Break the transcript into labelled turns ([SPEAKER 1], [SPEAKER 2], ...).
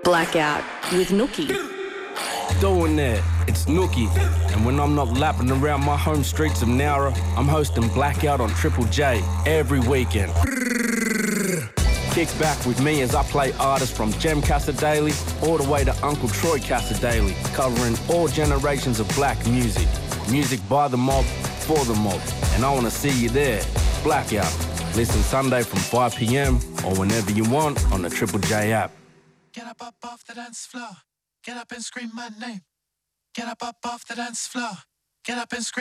[SPEAKER 1] Blackout with Nookie.
[SPEAKER 2] Doing that, it's Nookie. And when I'm not lapping around my home streets of Nowra, I'm hosting Blackout on Triple J every weekend. Kick back with me as I play artists from Jem Casadei all the way to Uncle Troy Casadei, covering all generations of black music. Music by the mob, for the mob. And I want to see you there. Blackout. Listen Sunday from 5 p.m. or whenever you want on the Triple J app.
[SPEAKER 3] Get up off the dance floor. Get up and scream my name. Get up off the dance floor. Get up and scream.